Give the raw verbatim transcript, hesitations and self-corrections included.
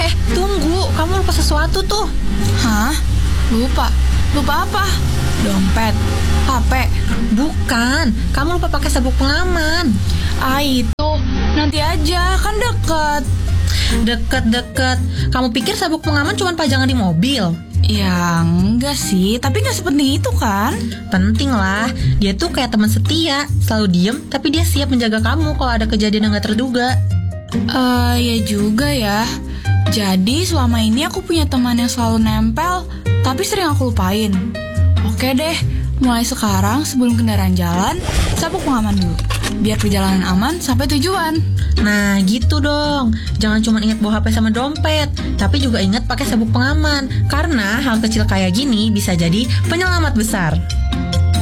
Eh, tunggu, kamu lupa sesuatu tuh. Hah? Lupa? Lupa apa? Dompet? H P? Bukan, kamu lupa pakai sabuk pengaman. Ah itu, nanti aja, kan deket. Deket-deket. Kamu pikir sabuk pengaman cuma pajangan di mobil? Ya enggak sih, tapi gak sepenting itu kan. Penting lah, dia tuh kayak teman setia. Selalu diem, tapi dia siap menjaga kamu kalau ada kejadian yang gak terduga. Eh, uh, ya juga ya. Jadi selama ini aku punya teman yang selalu nempel, tapi sering aku lupain. Oke deh, mulai sekarang sebelum kendaraan jalan, sabuk pengaman dulu, biar perjalanan aman sampai tujuan. Nah gitu dong, jangan cuma ingat bawa H P sama dompet, tapi juga ingat pakai sabuk pengaman. Karena hal kecil kayak gini bisa jadi penyelamat besar.